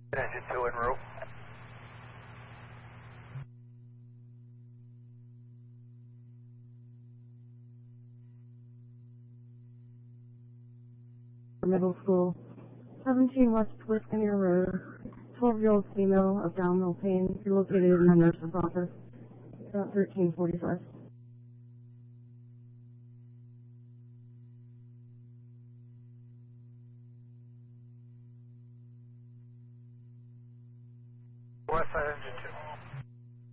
Engine 2 en route. Middle School, 17 West Twiscania Road, 12-year-old female, abdominal pain, you're located in the nurse's office, about 1345. West side engine 2.